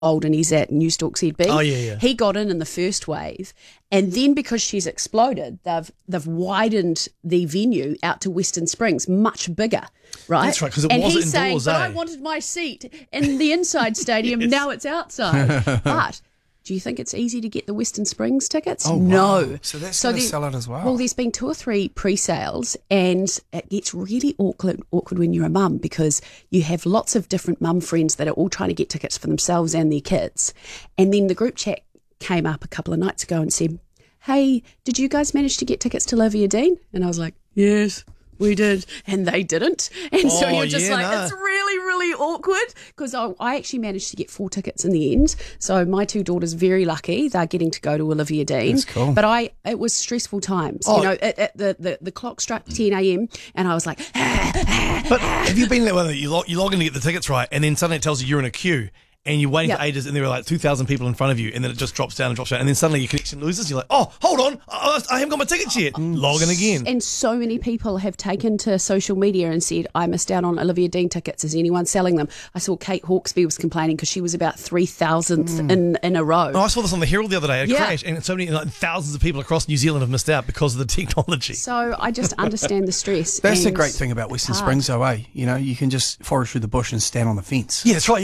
old and he's at New Stalk ZB. Oh, yeah. He got in the first wave, and then because she's exploded, they've widened the venue out to Western Springs, much bigger, right? That's right, because it and was he's indoors, saying, but eh? I wanted my seat in the inside stadium, now it's outside. But do you think it's easy to get the Western Springs tickets? Oh, no. wow. So that's going to sell it as well. Well, there's been 2 or 3 pre-sales, and it gets really awkward when you're a mum, because you have lots of different mum friends that are all trying to get tickets for themselves and their kids. And then the group chat came up a couple of nights ago and said, hey, did you guys manage to get tickets to Olivia Dean? And I was like, yes, we did. And they didn't. And so you're just it's really, really awkward, because I actually managed to get 4 tickets in the end. So my 2 daughters, very lucky, they're getting to go to Olivia Dean. That's cool. But it was stressful times. You know, the clock struck 10 a.m. and I was like, But have you been that way that you log in to get the tickets right, and then suddenly it tells you you're in a queue, and you're waiting for ages, and there are like 2,000 people in front of you, and then it just drops down, and then suddenly your connection loses. You're like, oh, hold on, I haven't got my tickets yet. Log in again. And so many people have taken to social media and said, I missed out on Olivia Dean tickets. Is anyone selling them? I saw Kate Hawkesby was complaining because she was about 3,000th in a row. Oh, I saw this on the Herald the other day, a crash, and so many, thousands of people across New Zealand have missed out because of the technology. So I just understand the stress. That's the great thing about Western Springs, though, eh? You know, you can just forage through the bush and stand on the fence. Yeah, that's right.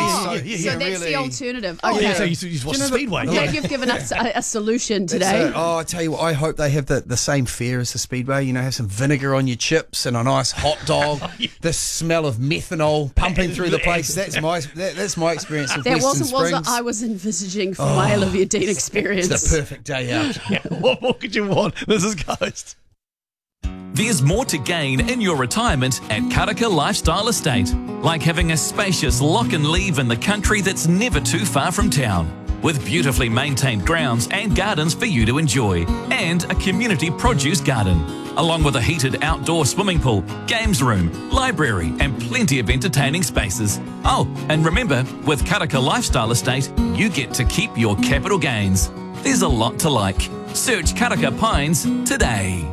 So that's the alternative. Oh, Okay. yeah, so you watch the Speedway. Now you've given us a solution today. I tell you what, I hope they have the same fare as the Speedway. You know, have some vinegar on your chips and a nice hot dog. The smell of methanol pumping through the place. That's my experience of That Western wasn't Springs. what I was envisaging for my Olivia Dean experience. It's the perfect day out. What more could you want? This is Ghost. There's more to gain in your retirement at Karaka Lifestyle Estate, like having a spacious lock and leave in the country that's never too far from town, with beautifully maintained grounds and gardens for you to enjoy, and a community produce garden, along with a heated outdoor swimming pool, games room, library, and plenty of entertaining spaces. Oh, and remember, with Karaka Lifestyle Estate, you get to keep your capital gains. There's a lot to like. Search Karaka Pines today.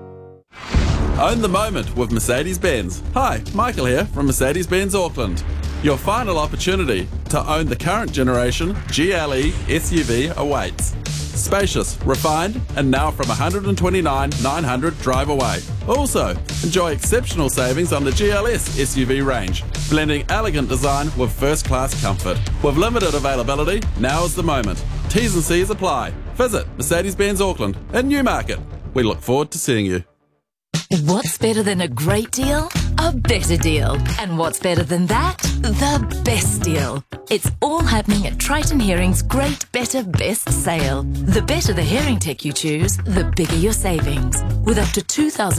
Own the moment with Mercedes-Benz. Hi, Michael here from Mercedes-Benz Auckland. Your final opportunity to own the current generation GLE SUV awaits. Spacious, refined, and now from $129,900 drive away. Also, enjoy exceptional savings on the GLS SUV range, blending elegant design with first-class comfort. With limited availability, now is the moment. T's and C's apply. Visit Mercedes-Benz Auckland in Newmarket. We look forward to seeing you. What's better than a great deal? A better deal. And what's better than that? The best deal. It's all happening at Triton Herring's Great Better Best sale. The better the herring tech you choose, the bigger your savings. With up to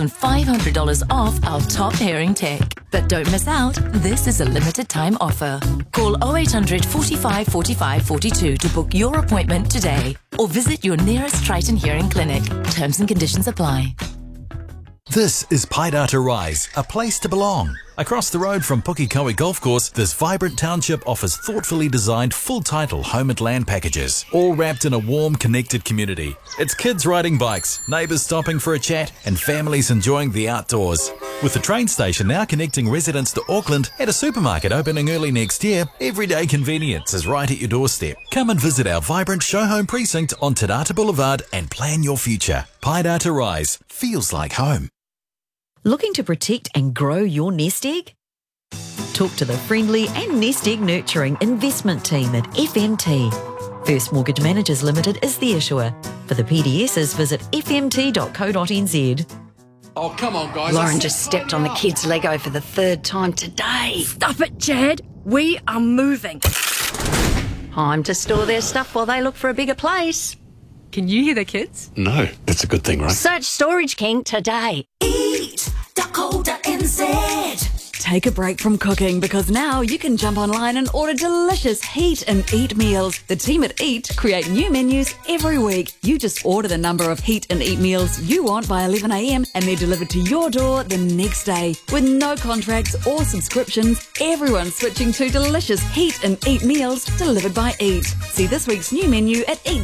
$2,500 off our top herring tech. But don't miss out, this is a limited time offer. Call 0800 45 45 42 to book your appointment today. Or visit your nearest Triton Herring clinic. Terms and conditions apply. This is Paidata Rise, a place to belong. Across the road from Pukekohe Golf Course, this vibrant township offers thoughtfully designed full-title home and land packages, all wrapped in a warm, connected community. It's kids riding bikes, neighbours stopping for a chat, and families enjoying the outdoors. With the train station now connecting residents to Auckland and a supermarket opening early next year, everyday convenience is right at your doorstep. Come and visit our vibrant show home precinct on Te Rata Boulevard and plan your future. Paidata Rise feels like home. Looking to protect and grow your nest egg? Talk to the friendly and nest egg nurturing investment team at FMT. First Mortgage Managers Limited is the issuer. For the PDSs, visit fmt.co.nz. Oh, come on, guys. Lauren just stepped on the kid's Lego for the 3rd time today. Stop it, Chad. We are moving. Time to store their stuff while they look for a bigger place. Can you hear the kids? No, that's a good thing, right? Search Storage King today. Eat.co.nz. Take a break from cooking, because now you can jump online and order delicious Heat and Eat meals. The team at Eat create new menus every week. You just order the number of Heat and Eat meals you want by 11 a.m. and they're delivered to your door the next day. With no contracts or subscriptions, everyone's switching to delicious Heat and Eat meals delivered by Eat. See this week's new menu at eat.co.nz.